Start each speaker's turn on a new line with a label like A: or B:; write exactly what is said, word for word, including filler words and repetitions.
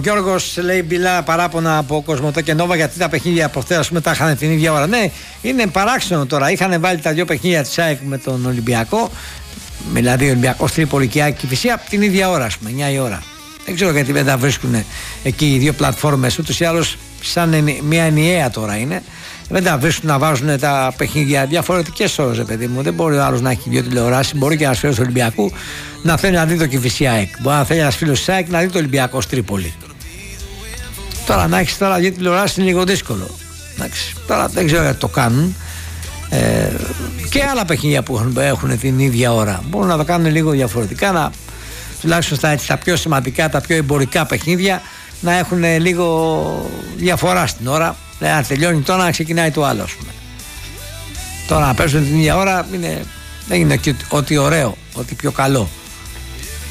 A: Γιώργος λέει μπιλά παράπονα από Κοσμοτέ και Νόβα γιατί τα παιχνίδια από χθες μετά είχαν την ίδια ώρα. Ναι, είναι παράξενο τώρα. Είχαν βάλει τα δύο παιχνίδια της ΑΕΚ με τον Ολυμπιακό, δηλαδή ο Ολυμπιακός Τρίπολη και η ΑΕΚ Κηφισιά την ίδια ώρα, ας πούμε, εννιά η ώρα. Δεν ξέρω γιατί δεν τα βρίσκουν εκεί οι δύο πλατφόρμες, ούτως ή άλλως σαν μια ενιαία τώρα είναι. Δεν τα βρίσκουν να βάζουν τα παιχνίδια διαφορετικές ώρες, παιδί μου. Δεν μπορεί ο άλλος να έχει δύο τηλεοράσεις. Μπορεί και ένας φίλος του Ολυμπιακού να θέλει να δει το Κηφισιά ΑΕΚ. Μπορεί να θέλει ένας φίλος της ΑΕΚ να δει το Ολυμπιακό Τρίπολη. Τώρα να έχεις τώρα δύο τηλεοράσεις είναι λίγο δύσκολο. Εντάξει, τώρα δεν ξέρω γιατί το κάνουν. Ε, και άλλα παιχνίδια που έχουν, έχουν την ίδια ώρα. Μπορούν να το κάνουν λίγο διαφορετικά, να, τουλάχιστον στα, έτσι, τα πιο σημαντικά, τα πιο εμπορικά παιχνίδια, να έχουν λίγο διαφορά στην ώρα. Να τελειώνει τώρα, να ξεκινάει το άλλο, ας πούμε. Τώρα να παίζουν την ίδια ώρα είναι, δεν είναι και ότι ωραίο, ότι πιο καλό.